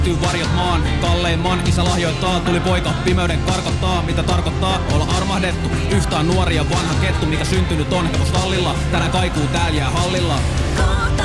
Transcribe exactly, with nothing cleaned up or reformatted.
Tyy varjot maan, kalleimman isä lahjoittaa. Tuli poika pimeyden karkottaa, mitä tarkoittaa olla armahdettu. Yhtään nuori ja vanha kettu, mikä syntynyt on hevostallilla. Tänään kaikuu tääl jää hallilla.